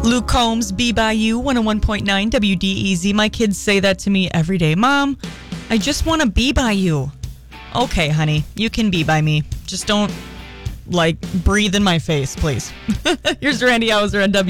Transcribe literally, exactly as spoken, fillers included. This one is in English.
Luke Combs, Be By You, one oh one point nine W D E Z. My kids say that to me every day. Mom, I just want to be by you. Okay, honey, you can be by me. Just don't, like, breathe in my face, please. Here's Randy Hauser on W.